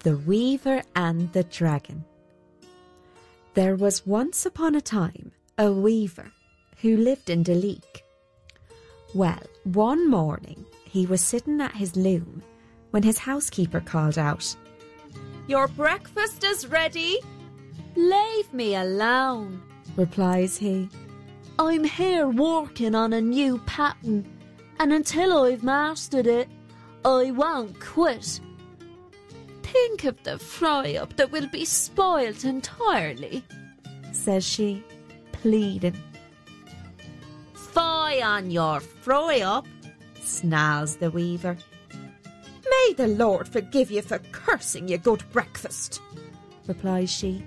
The Weaver and the Dragon. There was once upon a time a weaver who lived in Duleek. Well, one morning he was sitting at his loom when his housekeeper called out, "Your breakfast is ready." "Leave me alone," replies he. "I'm here working on a new pattern, and until I've mastered it, I won't quit." "Think of the fry-up that will be spoilt entirely," says she, pleading. "Fie on your fry-up," snarls the weaver. "May the Lord forgive you for cursing your good breakfast," replies she.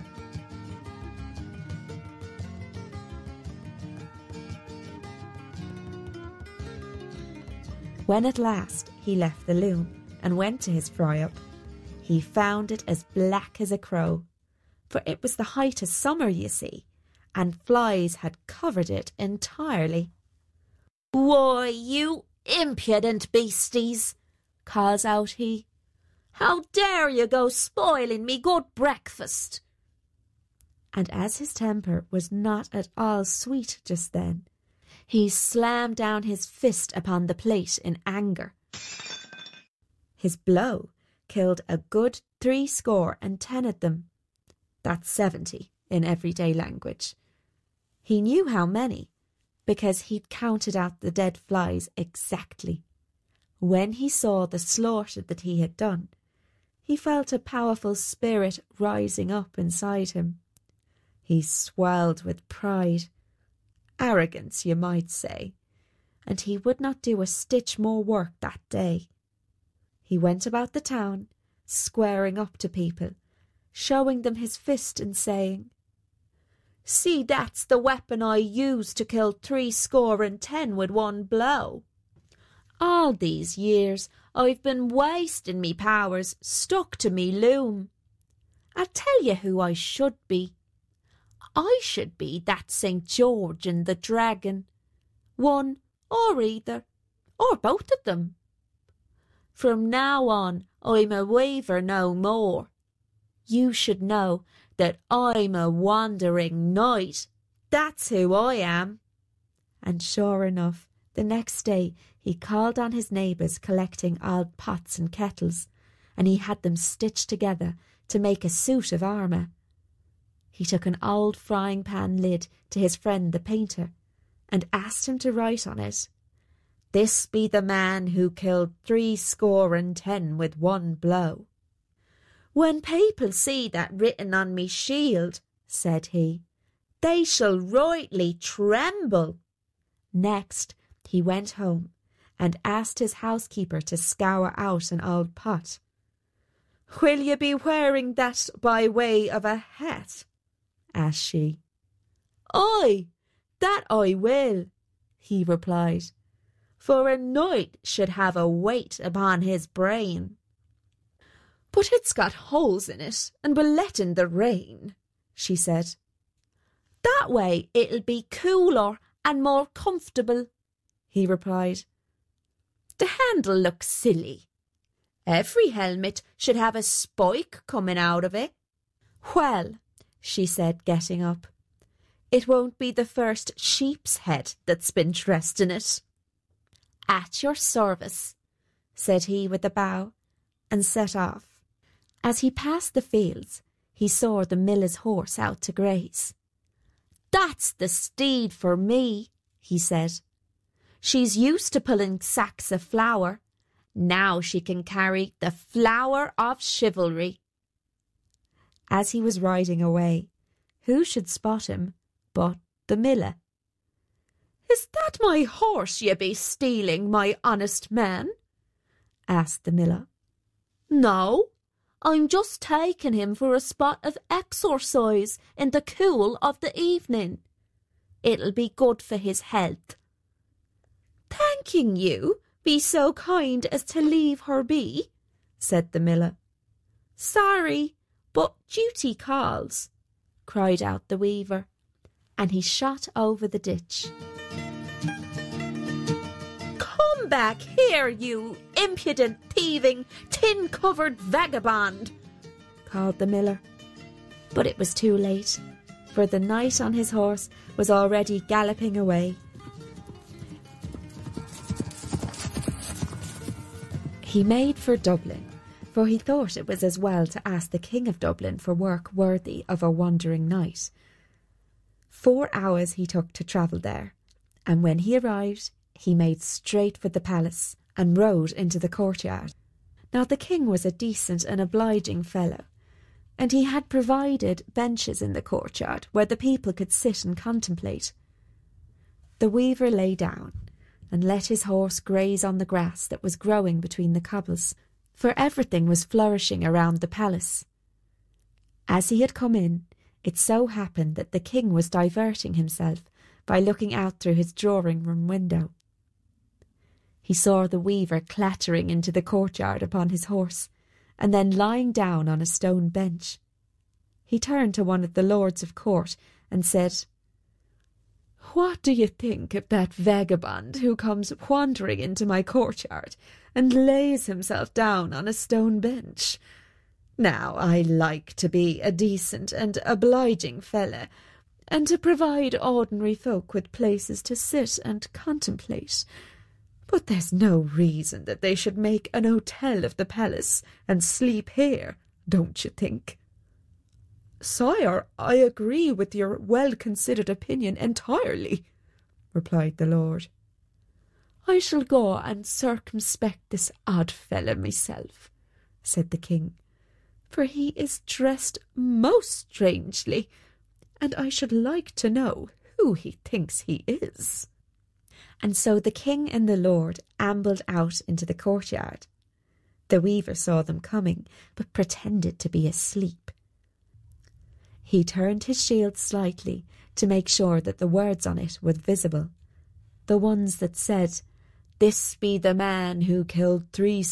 When at last he left the loom and went to his fry-up, he found it as black as a crow, for it was the height of summer, you see, and flies had covered it entirely. "Why, you impudent beasties," calls out he, "how dare you go spoiling me good breakfast?" And as his temper was not at all sweet just then, he slammed down his fist upon the plate in anger. His blow killed a good 70 of them. That's 70 in everyday language. He knew how many, because he'd counted out the dead flies exactly. When he saw the slaughter that he had done, he felt a powerful spirit rising up inside him. He swelled with pride, arrogance you might say, and he would not do a stitch more work that day. He went about the town, squaring up to people, showing them his fist and saying, "See, that's the weapon I used to kill 70 with one blow. All these years I've been wasting me powers stuck to me loom. I'll tell you who I should be. I should be that St. George and the Dragon, one or either, or both of them. From now on I'm a weaver no more. You should know that I'm a wandering knight. That's who I am." And sure enough, the next day he called on his neighbours collecting old pots and kettles, and he had them stitched together to make a suit of armour. He took an old frying pan lid to his friend the painter, and asked him to write on it, "This be the man who killed 70 with one blow." "When people see that written on me shield," said he, "they shall rightly tremble." Next he went home and asked his housekeeper to scour out an old pot. "Will you be wearing that by way of a hat?" asked she. "Aye, that I will," he replied, "for a knight should have a weight upon his brain." "But it's got holes in it and will let in the rain," she said. "That way it'll be cooler and more comfortable," he replied. "The handle looks silly. Every helmet should have a spike coming out of it." "Well," she said, getting up, "it won't be the first sheep's head that's been dressed in it." "At your service," said he with a bow, and set off. As he passed the fields, he saw the miller's horse out to graze. "That's the steed for me," he said. "She's used to pulling sacks of flour. Now she can carry the flower of chivalry." As he was riding away, who should spot him but the miller? "Is that my horse ye be stealing, my honest man?" asked the miller. "No, I'm just taking him for a spot of exercise in the cool of the evening. It'll be good for his health." "Thanking you, be so kind as to leave her be," said the miller. "Sorry, but duty calls," cried out the weaver, and he shot over the ditch. "Come Come back here, you impudent, thieving, tin-covered vagabond, called the miller. But it was too late, for the knight on his horse was already galloping away. He made for Dublin, for he thought it was as well to ask the King of Dublin for work worthy of a wandering knight. 4 hours he took to travel there, and when he arrived, he made straight for the palace and rode into the courtyard. Now the king was a decent and obliging fellow, and he had provided benches in the courtyard where the people could sit and contemplate. The weaver lay down and let his horse graze on the grass that was growing between the cobbles, for everything was flourishing around the palace. As he had come in, it so happened that the king was diverting himself by looking out through his drawing-room window. He saw the weaver clattering into the courtyard upon his horse, and then lying down on a stone bench. He turned to one of the lords of court and said, "What do you think of that vagabond who comes wandering into my courtyard and lays himself down on a stone bench? Now, I like to be a decent and obliging fella, and to provide ordinary folk with places to sit and contemplate. But there's no reason that they should make an hotel of the palace and sleep here, don't you think?" "Sire, I agree with your well-considered opinion entirely," replied the lord. "I shall go and circumspect this odd fellow myself," said the king, "for he is dressed most strangely, and I should like to know who he thinks he is." And so the king and the lord ambled out into the courtyard. The weaver saw them coming, but pretended to be asleep. He turned his shield slightly to make sure that the words on it were visible, the ones that said, "This be the man who killed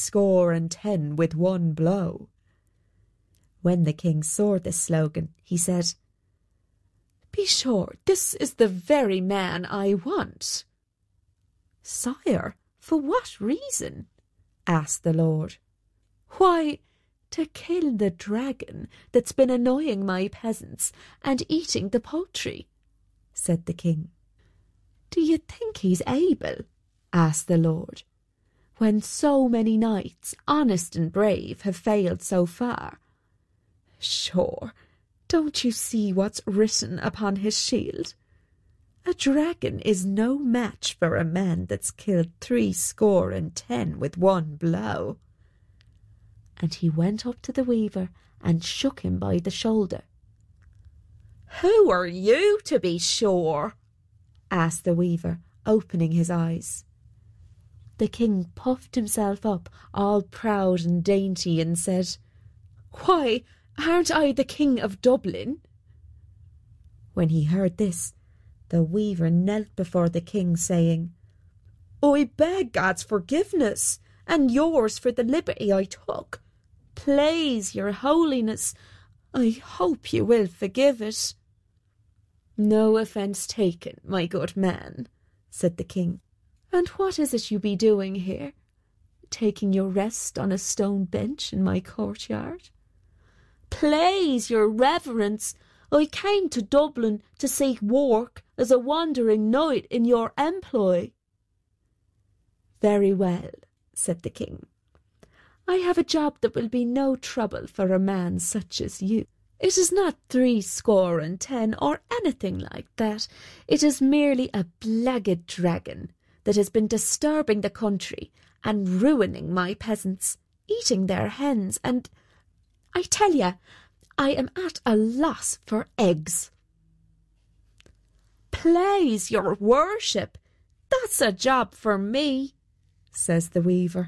70 with one blow." When the king saw this slogan, he said, "Be sure this is the very man I want." "Sire, for what reason?" asked the lord. "Why, to kill the dragon that's been annoying my peasants and eating the poultry," said the king. "Do you think he's able?" asked the lord, "when so many knights, honest and brave, have failed so far? Sure, don't you see what's written upon his shield? A dragon is no match for a man that's killed 70 with one blow." And he went up to the weaver and shook him by the shoulder. "Who are you, to be sure?" asked the weaver, opening his eyes. The king puffed himself up, all proud and dainty, and said, "Why, aren't I the King of Dublin?" When he heard this, the weaver knelt before the king, saying, "I beg God's forgiveness, and yours for the liberty I took. Please, your holiness, I hope you will forgive it." "No offence taken, my good man," said the king. "And what is it you be doing here, taking your rest on a stone bench in my courtyard?" "Please, your reverence, I came to Dublin to seek work as a wandering knight in your employ." "Very well," said the king. "I have a job that will be no trouble for a man such as you. It is not 70 or anything like that. It is merely a blackguard dragon that has been disturbing the country and ruining my peasants, eating their hens, and I tell you, I am at a loss for eggs." "Please, your worship, that's a job for me," says the weaver.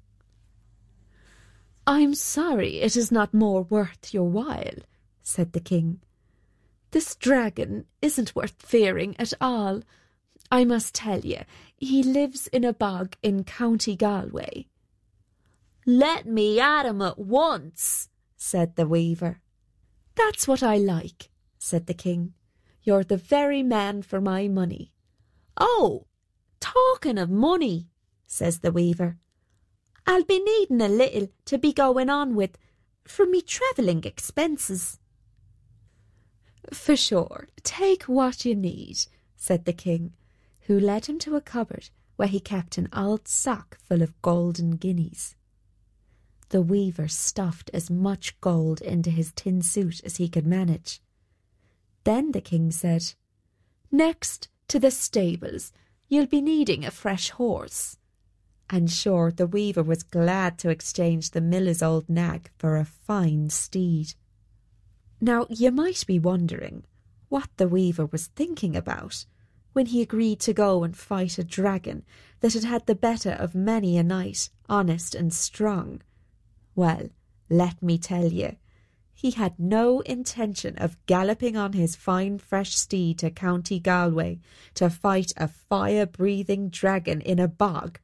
"I'm sorry it is not more worth your while," said the king. "This dragon isn't worth fearing at all. I must tell you, he lives in a bog in County Galway." "Let me at him at once," said the weaver. "That's what I like," said the king. "You're the very man for my money." "Oh, talking of money," says the weaver. "I'll be needing a little to be going on with for me travelling expenses." "For sure, take what you need," said the king, who led him to a cupboard where he kept an old sock full of golden guineas. The weaver stuffed as much gold into his tin suit as he could manage. Then the king said, "Next to the stables, you'll be needing a fresh horse." And sure, the weaver was glad to exchange the miller's old nag for a fine steed. Now, you might be wondering what the weaver was thinking about when he agreed to go and fight a dragon that had had the better of many a knight, honest and strong. Well, let me tell you, he had no intention of galloping on his fine fresh steed to County Galway to fight a fire-breathing dragon in a bog.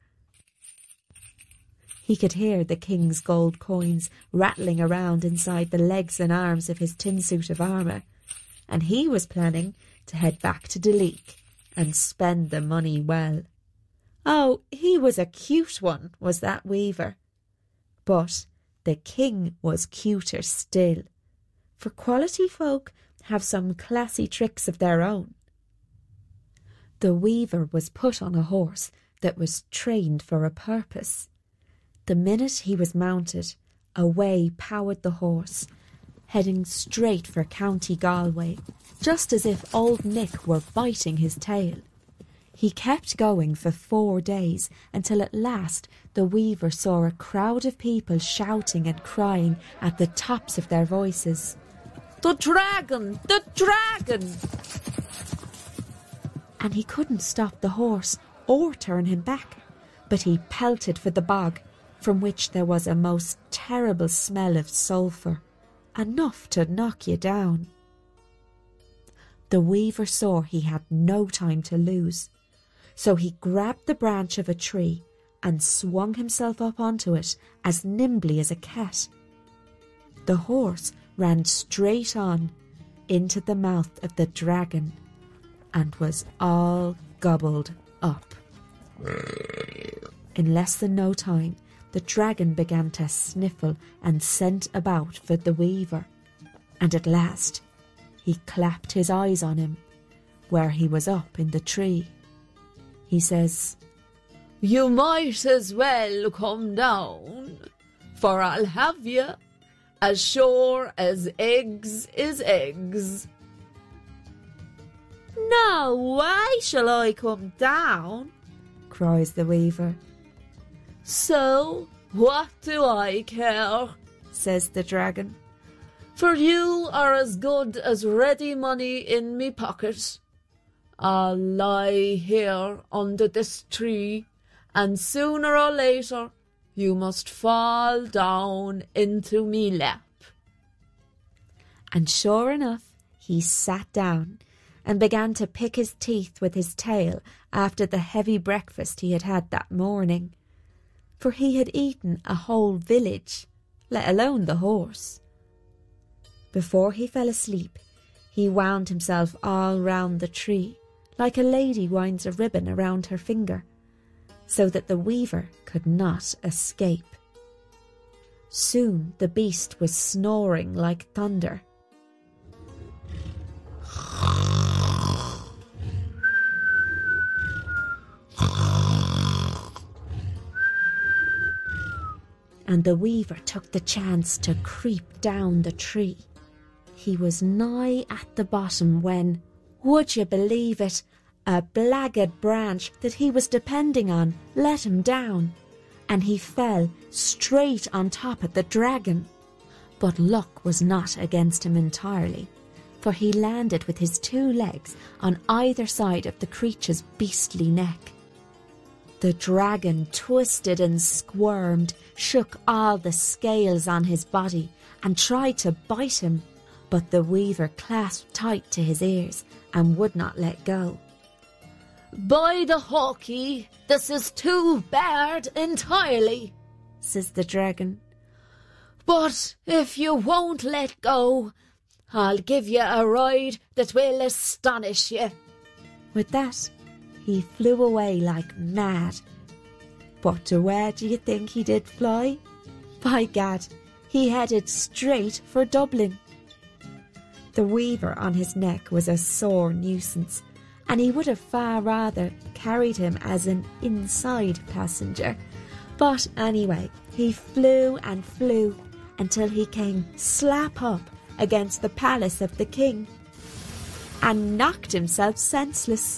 He could hear the king's gold coins rattling around inside the legs and arms of his tin suit of armour, and he was planning to head back to Duleek and spend the money well. Oh, he was a cute one, was that weaver. But the king was cuter still, for quality folk have some classy tricks of their own. The weaver was put on a horse that was trained for a purpose. The minute he was mounted, away powered the horse, heading straight for County Galway, just as if Old Nick were biting his tail. He kept going for 4 days, until at last the weaver saw a crowd of people shouting and crying at the tops of their voices, "The dragon! The dragon!" And he couldn't stop the horse or turn him back, but he pelted for the bog, from which there was a most terrible smell of sulphur, enough to knock you down. The weaver saw he had no time to lose, so he grabbed the branch of a tree and swung himself up onto it as nimbly as a cat. The horse ran straight on into the mouth of the dragon and was all gobbled up. In less than no time, the dragon began to sniffle and scent about for the weaver, and at last he clapped his eyes on him, where he was up in the tree. He says, "You might as well come down, for I'll have you as sure as eggs is eggs." "No, why shall I come down?" cries the weaver. "So what do I care?" says the dragon. "For you are as good as ready money in me pocket. I'll lie here under this tree, and sooner or later you must fall down into me lap." And sure enough, he sat down and began to pick his teeth with his tail after the heavy breakfast he had had that morning, for he had eaten a whole village, let alone the horse. Before he fell asleep, he wound himself all round the tree, like a lady winds a ribbon around her finger, so that the weaver could not escape. Soon the beast was snoring like thunder. And the weaver took the chance to creep down the tree. He was nigh at the bottom when, would you believe it, a blackguard branch that he was depending on let him down, and he fell straight on top of the dragon. But luck was not against him entirely, for he landed with his 2 legs on either side of the creature's beastly neck. The dragon twisted and squirmed, shook all the scales on his body, and tried to bite him, but the weaver clasped tight to his ears and would not let go. "By the hawkey, this is too bad entirely," says the dragon. "But if you won't let go, I'll give you a ride that will astonish you." With that, he flew away like mad. But to where do you think he did fly? By gad, he headed straight for Dublin. The weaver on his neck was a sore nuisance, and he would have far rather carried him as an inside passenger. But anyway, he flew and flew until he came slap up against the palace of the king and knocked himself senseless.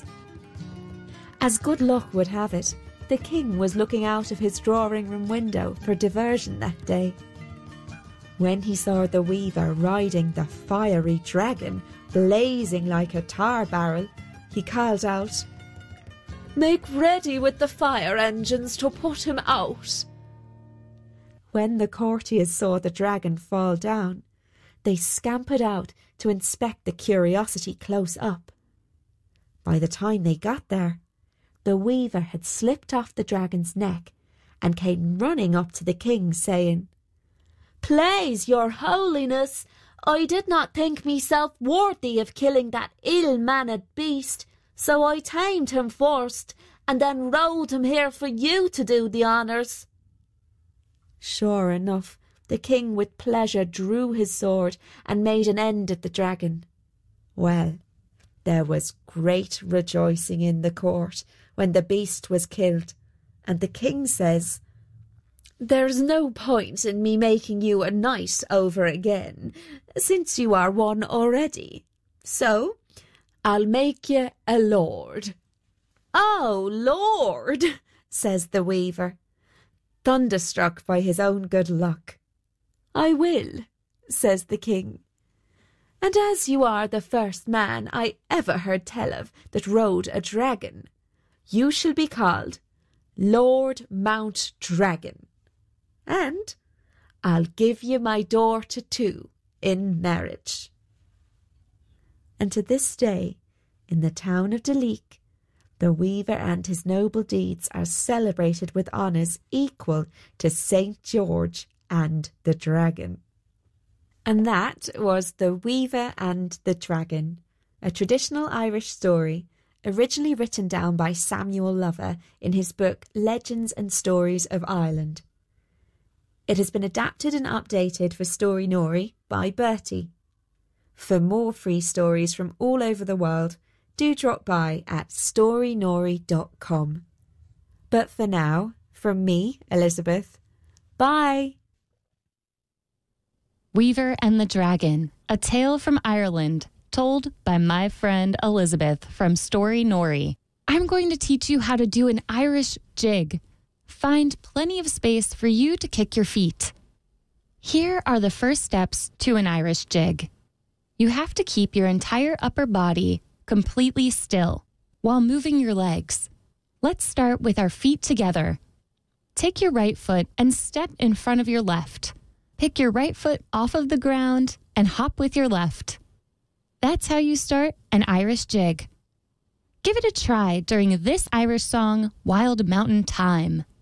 As good luck would have it, the king was looking out of his drawing-room window for diversion that day. When he saw the weaver riding the fiery dragon, blazing like a tar barrel, he called out, "Make ready with the fire engines to put him out." When the courtiers saw the dragon fall down, they scampered out to inspect the curiosity close up. By the time they got there, the weaver had slipped off the dragon's neck and came running up to the king, saying, "Please, your holiness, I did not think myself worthy of killing that ill-mannered beast, so I tamed him first, and then rode him here for you to do the honours." Sure enough, the king with pleasure drew his sword and made an end of the dragon. Well, there was great rejoicing in the court when the beast was killed, and the king says, "There's no point in me making you a knight over again, since you are one already. So I'll make you a lord." "Oh, Lord," says the weaver, thunderstruck by his own good luck. "I will," says the king. "And as you are the first man I ever heard tell of that rode a dragon, you shall be called Lord Mount Dragon, and I'll give you my daughter too in marriage." And to this day, in the town of Duleek, the weaver and his noble deeds are celebrated with honours equal to St. George and the Dragon. And that was The Weaver and the Dragon, a traditional Irish story originally written down by Samuel Lover in his book Legends and Stories of Ireland. It has been adapted and updated for Storynory by Bertie. For more free stories from all over the world, do drop by at storynory.com. But for now, from me, Elizabeth, bye! Weaver and the Dragon, a tale from Ireland, told by my friend Elizabeth from Storynory. I'm going to teach you how to do an Irish jig. Find plenty of space for you to kick your feet. Here are the first steps to an Irish jig. You have to keep your entire upper body completely still while moving your legs. Let's start with our feet together. Take your right foot and step in front of your left. Pick your right foot off of the ground and hop with your left. That's how you start an Irish jig. Give it a try during this Irish song, Wild Mountain Thyme.